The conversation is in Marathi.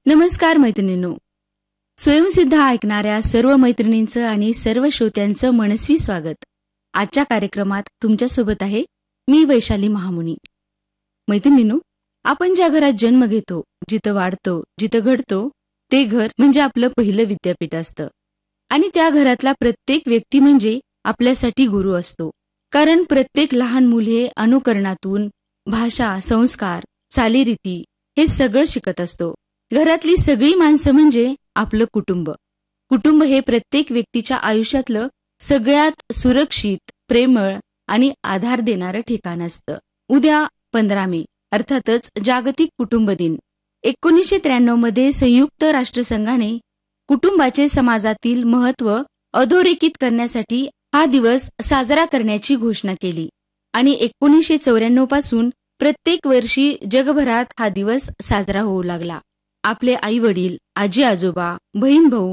नमस्कार मैत्रिणींनो. स्वयंसिद्ध ऐकणाऱ्या सर्व मैत्रिणींचं आणि सर्व श्रोत्यांचं मनस्वी स्वागत. आजच्या कार्यक्रमात तुमच्यासोबत आहे मी वैशाली महामुनी. मैत्रिणींनो, आपण ज्या घरात जन्म घेतो, जिथं वाढतो, जिथं घडतो, ते घर म्हणजे आपलं पहिलं विद्यापीठ असतं. आणि त्या घरातला प्रत्येक व्यक्ती म्हणजे आपल्यासाठी गुरु असतो. कारण प्रत्येक लहान मूल हे अनुकरणातून भाषा, संस्कार, चालीरीती हे सगळं शिकत असतो. घरातली सगळी माणसं म्हणजे आपलं कुटुंब. कुटुंब हे प्रत्येक व्यक्तीच्या आयुष्यातलं सगळ्यात सुरक्षित, प्रेमळ आणि आधार देणारं ठिकाण असतं. उद्या 15 मे अर्थातच जागतिक कुटुंब दिन. 1993 मध्ये संयुक्त राष्ट्रसंघाने कुटुंबाचे समाजातील महत्त्व अधोरेखित करण्यासाठी हा दिवस साजरा करण्याची घोषणा केली आणि 1994 पासून प्रत्येक वर्षी जगभरात हा दिवस साजरा होऊ लागला. आपले आई वडील, आजी आजोबा, बहीण भाऊ